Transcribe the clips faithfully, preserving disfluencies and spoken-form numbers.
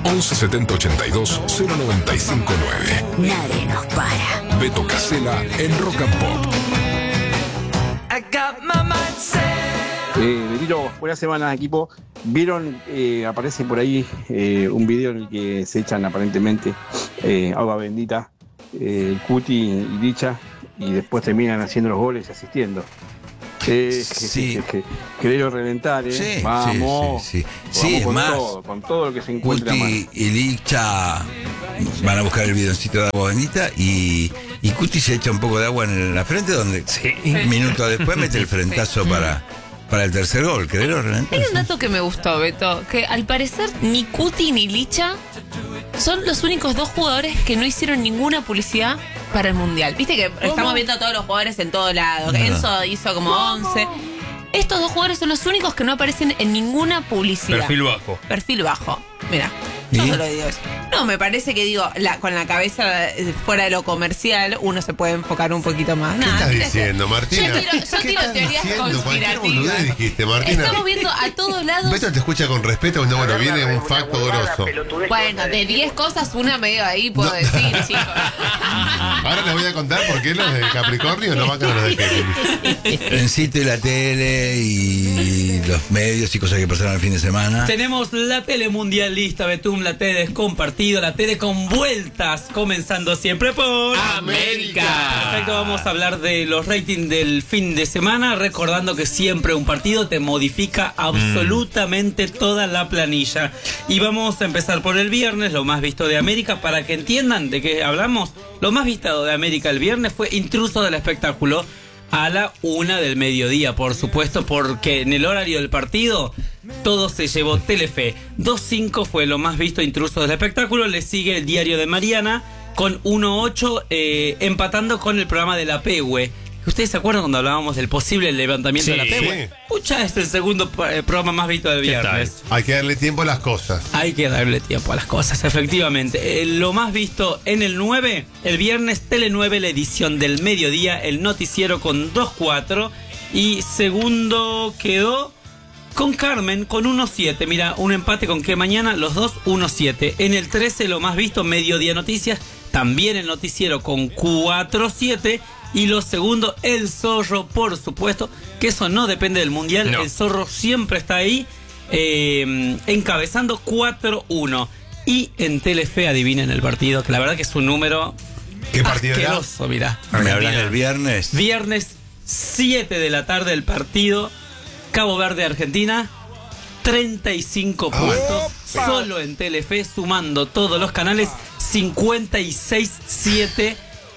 once setenta ochenta y dos cero noventa y cinco nueve. Nadie nos para. Beto Casella en Rock and Pop. Eh, Betito, buena semana, equipo. Vieron, eh, aparece por ahí eh, un video en el que se echan aparentemente eh, agua bendita, eh, Cuti y Licha, y después terminan haciendo los goles y asistiendo. Eh, Sí. que, que, que, querés reventar, ¿eh? Sí, Vamos. sí, sí, sí. Vamos Sí, es con más, todo, con todo lo que se encuentra a mano. Cuti y Licha van a buscar el bidoncito de agua bendita y, y Cuti se echa un poco de agua en la frente, donde un minuto después mete el frentazo para, para el tercer gol. ¿Querés reventar? Hay un dato que me gustó, Beto, que al parecer ni Cuti ni Licha son los únicos dos jugadores que no hicieron ninguna publicidad para el Mundial. Viste que estamos viendo a todos los jugadores en todo lado. No. Enzo hizo como once. Estos dos jugadores son los únicos que no aparecen en ninguna publicidad. Perfil bajo. Perfil bajo. Mira, ¿Y? yo solo digo eso. No, me parece que digo, la, con la cabeza eh, fuera de lo comercial, uno se puede enfocar un poquito más. ¿Qué Nada, estás mira, diciendo, Martina? Yo tiro, yo ¿Qué tiro estás teorías diciendo? Cualquier boludez conspirativas. dijiste, Martina. Estamos viendo a todos lados. Beto te escucha con respeto, no, bueno, viene un facto grosso. Bueno, de diez cosas, una medio ahí puedo No. decir, chicos. Ahora les voy a contar por qué los de Capricornio no van a los de Géminis. En sitio la tele y los medios y cosas que pasaron el fin de semana. Tenemos la tele mundialista, Betum, la tele compartido, la tele con vueltas, comenzando siempre por América. Perfecto, vamos a hablar de los ratings del fin de semana, recordando que siempre un partido te modifica absolutamente toda la planilla. Y vamos a empezar por el viernes, lo más visto de América, para que entiendan de qué hablamos. Lo más visto de América el viernes fue Intruso del Espectáculo, a la una del mediodía, por supuesto, porque en el horario del partido todo se llevó Telefe. dos cinco fue lo más visto, Intruso del Espectáculo. Le sigue el Diario de Mariana con uno ocho, eh, empatando con el programa de la Pehue. ¿Ustedes se acuerdan cuando hablábamos del posible levantamiento Sí, de la Pehue? sí. Pucha, este es el segundo eh, programa más visto del ¿Qué tal? viernes. Hay que darle tiempo a las cosas. Hay que darle tiempo a las cosas, efectivamente. Eh, lo más visto en el nueve, el viernes, Tele nueve, la edición del mediodía, el noticiero con dos cuatro. Y segundo quedó con Carmen con uno siete. Mira, un empate con que mañana los dos uno siete. En el trece, lo más visto, Mediodía Noticias, también el noticiero con cuatro siete. Y lo segundo, El Zorro, por supuesto, que eso no depende del Mundial. No. El Zorro siempre está ahí, eh, encabezando cuatro uno. Y en Telefe, adivinen el partido, que la verdad que es un número ¿Qué partido era? asqueroso, mirá. ¿Me hablas del viernes? Viernes, siete de la tarde, el partido Cabo Verde, Argentina. treinta y cinco puntos solo en Telefe, sumando todos los canales, cincuenta y seis siete.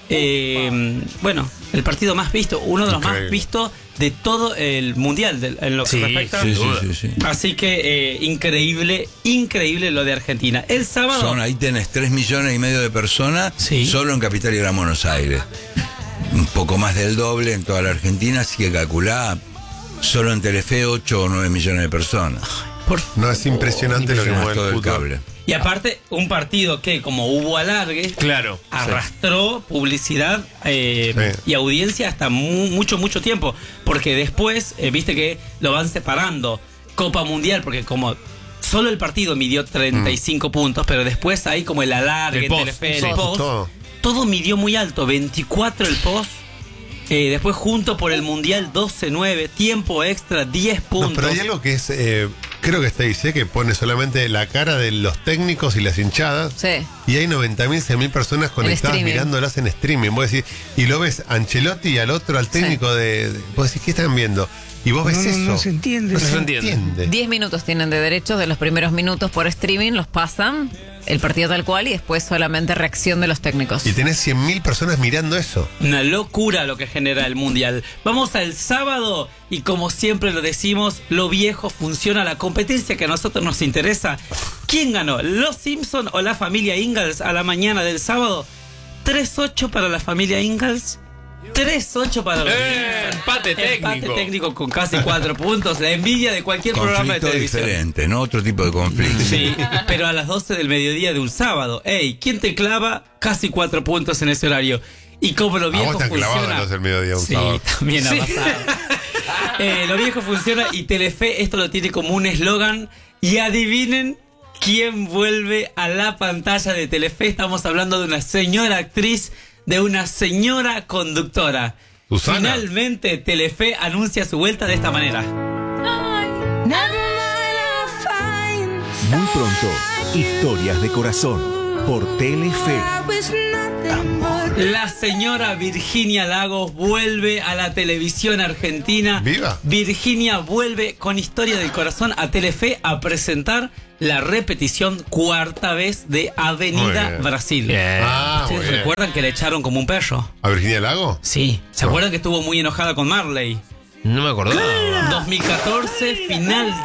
Eh, bueno, el partido más visto, uno de los Increíble. más vistos de todo el mundial de- en lo que Sí, respecta. Sí, sí, duda. sí, sí. Así que eh, increíble, increíble lo de Argentina. El sábado. Son, ahí tenés tres millones y medio de personas, Sí. solo en Capital y Gran Buenos Aires. Un poco más del doble en toda la Argentina, así que calculá, solo en Telefe ocho o nueve millones de personas. Por No, es impresionante lo que mueve Todo el el fútbol. cable. Y aparte, un partido que, como hubo alargue, Claro. arrastró publicidad eh, Sí. y audiencia hasta mu- mucho, mucho tiempo. Porque después, eh, viste que lo van separando. Copa Mundial, porque como solo el partido midió treinta y cinco puntos, pero después hay como el alargue, El post, Telefe, sí. el post. Todo. Todo midió muy alto, veinticuatro el post. Eh, después junto por el Mundial doce nueve, tiempo extra diez puntos. No, pero hay algo que es, eh, creo que está ahí, sé que pone solamente la cara de los técnicos y las hinchadas. Sí. Y hay noventa mil, cien mil personas conectadas streaming. mirándolas en streaming. Vos decís, y lo ves Ancelotti y al otro, al técnico de, de- Vos decís, ¿qué están viendo? Y vos ves No, no, eso. no se entiende. No No se se entiende. entiende. diez minutos tienen de derechos de los primeros minutos por streaming, los pasan, el partido tal cual, y después solamente reacción de los técnicos. Y tenés cien mil personas mirando eso. Una locura lo que genera el Mundial. Vamos al sábado y como siempre lo decimos, lo viejo funciona, la competencia que a nosotros nos interesa. ¿Quién ganó? ¿Los Simpson o la familia Ingalls a la mañana del sábado? tres ocho para la familia Ingalls. tres ocho para los Eh, Simpson. empate técnico. Empate técnico con casi cuatro puntos. La envidia de cualquier programa de Conflicto televisión. diferente, ¿no? Otro tipo de conflicto. Sí, pero a las doce del mediodía de un sábado. Ey, ¿quién te clava casi cuatro puntos en ese horario? Y como lo A viejo vos te han clavado funciona. a las del mediodía un sí, sábado. también Sí. ha pasado. Eh, lo viejo funciona y Telefe esto lo tiene como un eslogan. Y adivinen ¿Quién vuelve a la pantalla de Telefe? Estamos hablando de una señora actriz, de una señora conductora. Susana. Finalmente Telefe anuncia su vuelta de esta manera. Muy pronto, Historias de Corazón por Telefe. La señora Virginia Lagos vuelve a la televisión argentina. ¡Viva! Virginia vuelve con Historia del Corazón a Telefe a presentar la repetición cuarta vez de Muy Avenida bien. Brasil. Ah, muy ¿Ustedes bien. recuerdan que la echaron como un perro? ¿A Virginia Lago? Sí. ¿Se No. acuerdan que estuvo muy enojada con Marley? No me acordaba. dos mil catorce, final.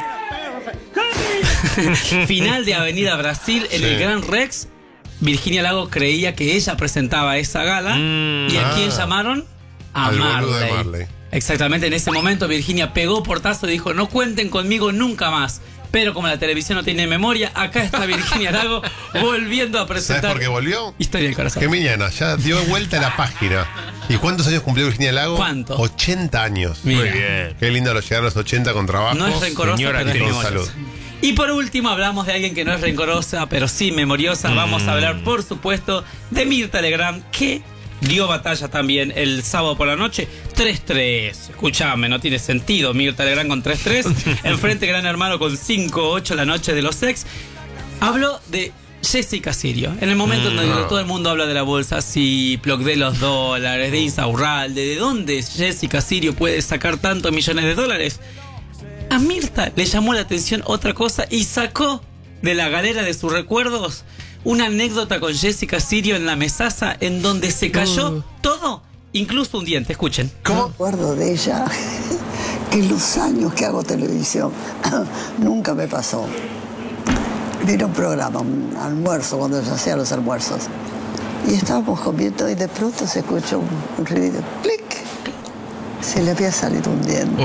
Final de Avenida Brasil en Sí. el Gran Rex. Virginia Lagos creía que ella presentaba esa gala. Mm. ¿Y a Ah. quién llamaron? A Al boludo Marley. de Marley. Exactamente, en ese momento Virginia pegó portazo y dijo: no cuenten conmigo nunca más. Pero como la televisión no tiene memoria, acá está Virginia Lagos volviendo a ¿Sabes presentar por qué volvió? Historia del Corazón. Que Miñana ya dio vuelta a la página. ¿Y cuántos años cumplió Virginia Lago? ¿Cuánto? ochenta años. Mira. Muy bien. Qué lindo lo llegar a los ochenta con trabajo. No es rencorosa, Señora pero es actriz. Con memoriosa. salud. Y por último hablamos de alguien que no es rencorosa, pero sí memoriosa. Vamos a hablar, por supuesto, de Mirta Legrand, que dio batalla también el sábado por la noche. tres tres. Escuchame, no tiene sentido. Mirta Legrand con tres tres. Enfrente Gran Hermano con cinco ocho la noche de los ex. Habló de Jessica Sirio. En el momento en donde todo el mundo habla de la bolsa Ziploc, de los dólares, de Insaurralde, de dónde Jessica Sirio puede sacar tantos millones de dólares. A Mirta le llamó la atención otra cosa y sacó de la galera de sus recuerdos una anécdota con Jessica Sirio en la mesaza en donde se cayó todo, incluso un diente. Escuchen. Me acuerdo de ella que los años que hago televisión nunca me pasó. Vino un programa, un almuerzo, cuando yo hacía los almuerzos. Y estábamos comiendo y de pronto se escuchó un, un ruido. ¡Clic! Se le había salido un diente.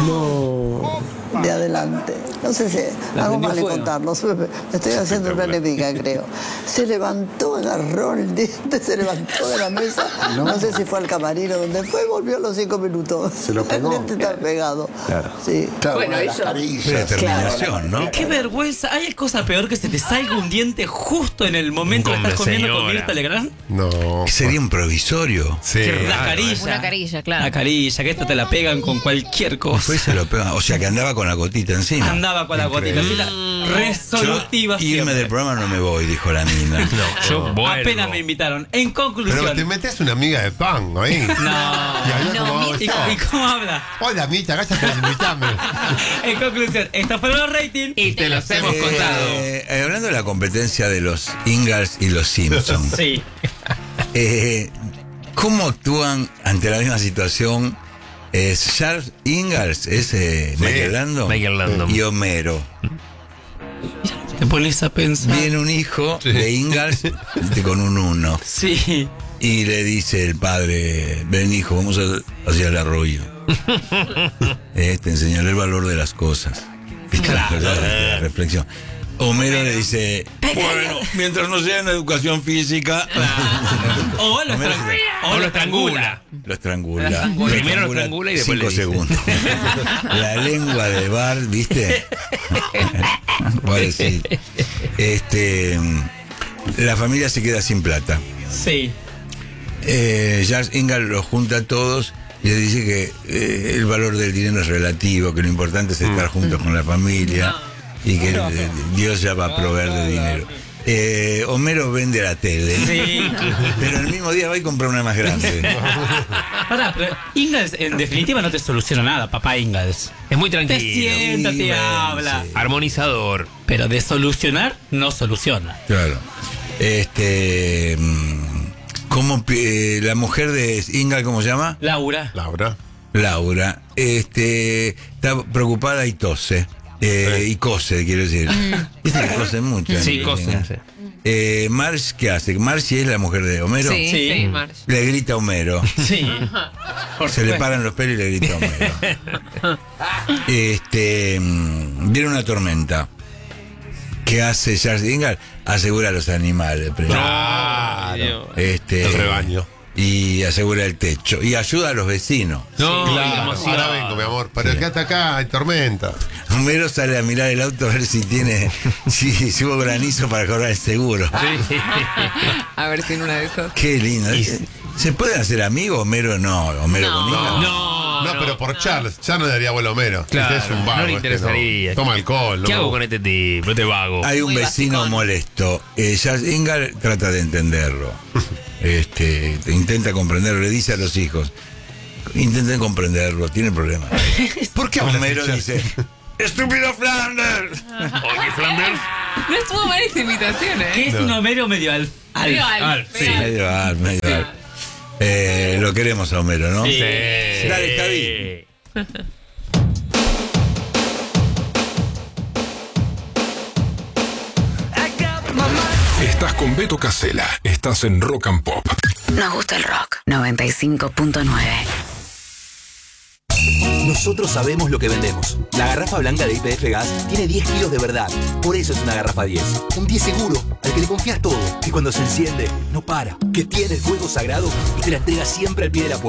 De adelante. No sé si hago mal en contarlo. Me estoy haciendo una enemiga, creo. Se levantó, agarró el diente, se levantó de la mesa. No, sé si fue al camarín o donde fue, volvió a los cinco minutos. Se lo pegó. El diente está pegado. Claro. Sí. Claro, Bueno, bueno, las eso- carillas. Qué determinación, ¿no? ¡Qué vergüenza! ¿Hay cosa peor que se te salga un diente justo en el momento que Hombre, estás comiendo con señora. Mirta Legrand? No. Sería un provisorio. Sí. La carilla. Una carilla, claro. La carilla, que esto te la pegan con cualquier cosa. Después se lo pega. O sea que andaba con la gotita encima. Andaba con la gotita así, la resolutiva Yo irme siempre. del programa no me voy, dijo la mina. No, yo vuelvo. Apenas me invitaron. En conclusión. Pero te metes una amiga de pan ahí. No. Y ahí No, como hago ¿Y, yo. y cómo habla? Hola, Mita, gracias por invitarme. En conclusión, estos fueron los ratings. Y te los hemos Eh, contado. eh, hablando de la competencia de los Ingalls y los Simpsons, Sí. eh, ¿cómo actúan ante la misma situación eh, Charles Ingalls, ese Michael Landon, Michael Landon. y Homero? Te pones a pensar. Viene un hijo de Ingalls este, con un uno Sí. y le dice el padre: ven hijo, vamos a- hacia el arroyo. Eh, te enseñaré el valor de las cosas. ¿Viste? La, la- la reflexión. Homero le dice: bueno, mientras no sea en educación física. O lo, Homero estran- dice, o lo estrangula. Lo estrangula. Primero lo estrangula y después cinco le dice. segundos. La lengua de Bart, ¿viste? Pobrecito. Este, la familia se queda sin plata. Sí. Eh, Charles Ingalls los junta a todos y le dice que eh, el valor del dinero es relativo, que lo importante es estar juntos con la familia y que eh, Dios ya va a proveer de dinero. Eh, Homero vende la tele, Sí. pero el mismo día va y compra una más grande. Pará, pero Ingalls en definitiva no te soluciona nada, papá Ingalls. Es muy Te tranquilo. sienta, te Sí, habla. sí. Armonizador. Pero de solucionar, no soluciona. Claro. Este. mm, ¿Cómo pi- eh, la mujer de Ingalls, cómo se llama? Laura. Laura. Laura. Este. Está preocupada y tose. Eh, Y cose, quiero decir. Viste que cose mucho. Sí, ¿no? cose, sí. Eh, Marge, ¿qué hace? Marge es la mujer de Homero. Sí, Sí. sí, Marge. Le grita a Homero. Sí. Por Se le supuesto. paran los pelos y le grita a Homero. Este. mm, Viene una tormenta. ¿Qué hace Charles Ingalls? Asegura a los animales. primero. Claro. Este, El rebaño. y asegura el techo. Y ayuda a los vecinos. No, Claro, ahora vengo, mi amor. Pero quédate acá, hay tormenta. Homero sale a mirar el auto a ver si tiene, si, si hubo granizo para cobrar el seguro. A ver si en una de esas. Qué lindo. ¿Se pueden hacer amigos? Homero no. Homero No. con hija. No, No, pero por Charles, ya no le daría abuelo Homero. Claro, Este es un vago. no le este interesaría. Toma alcohol. ¿Qué no. hago con este tipo? Este vago. Hay un Muy vecino basicón. molesto. Eh, ya Inga trata de entenderlo. Este, intenta comprenderlo, le dice a los hijos. Intenten comprenderlo, tiene problemas. ¿Por qué hablas Homero así, dice, ¡estúpido Flanders! Oye, Flanders. No estuvo mal esa imitación, ¿eh? Que es un Homero medio al. al- Medio Alf, Alf, sí. medio Alf. Medio al, medio al. Eh, lo queremos a Homero, ¿no? Sí. Dale, Javi. Estás con Beto Casella. Estás en Rock and Pop. Nos gusta el rock. noventa y cinco punto nueve. Nosotros sabemos lo que vendemos. La garrafa blanca de Y P F Gas tiene diez kilos de verdad. Por eso es una garrafa diez. Un diez seguro, al que le confías todo. Que cuando se enciende, no para. Que tiene el fuego sagrado y te la entrega siempre al pie de la puerta.